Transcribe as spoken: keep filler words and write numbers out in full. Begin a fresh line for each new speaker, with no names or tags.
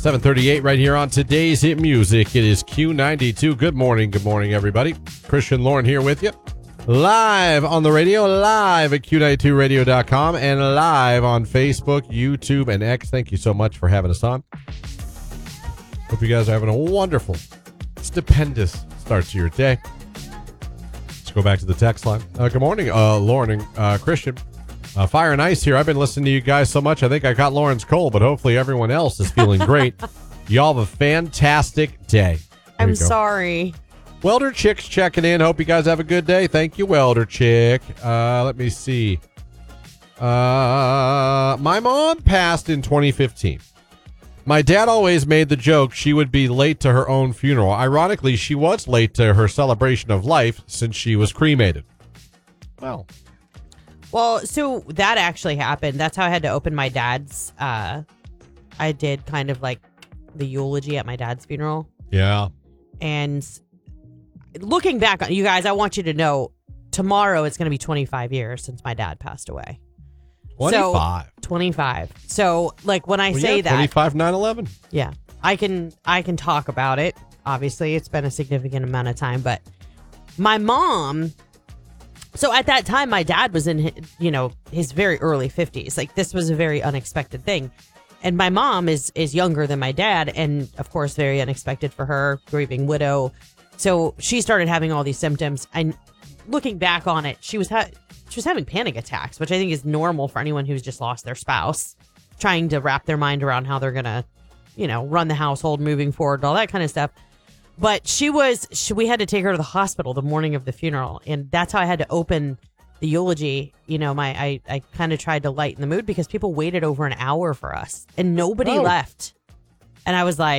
seven thirty-eight right here on today's Hit Music. It is Q ninety-two. Good morning. Good morning, everybody. Christian Lauren here with you. Live on the radio, live at Q ninety-two radio dot com, and live on Facebook, YouTube, and X. Thank you so much for having us on. Hope you guys are having a wonderful, stupendous start to your day. Let's go back to the text line. Uh, good morning, uh, Lauren and uh, Christian. Uh, Fire and Ice here. I've been listening to you guys so much, I think I got Lauren's cold, but hopefully everyone else is feeling great. Y'all have a fantastic day. There
I'm sorry.
Welder Chick's checking in. Hope you guys have a good day. Thank you, Welder Chick. Uh, let me see. Uh, my mom passed in twenty fifteen. My dad always made the joke she would be late to her own funeral. Ironically, she was late to her celebration of life since she was cremated. Well...
Well, so that actually happened. That's how I had to open my dad's. Uh, I did kind of like the eulogy at my dad's funeral.
Yeah.
And looking back on you guys, I want you to know tomorrow it's going to be twenty-five years since my dad passed away.
twenty-five.
So, twenty-five. So like when I
well,
say
yeah,
that.
twenty-five nine eleven.
Yeah. I can, I can talk about it. Obviously, it's been a significant amount of time, but my mom. So at that time, my dad was in, his, you know, his very early fifties. Like this was a very unexpected thing. And my mom is is younger than my dad. And of course, very unexpected for her, grieving widow. So she started having all these symptoms. And looking back on it, she was, ha- she was having panic attacks, which I think is normal for anyone who's just lost their spouse, trying to wrap their mind around how they're going to, you know, run the household moving forward, all that kind of stuff. But she was, she, we had to take her to the hospital the morning of the funeral. And that's how I had to open the eulogy. You know, my I, I kind of tried to lighten the mood because people waited over an hour for us and nobody
oh.
left. And I was like,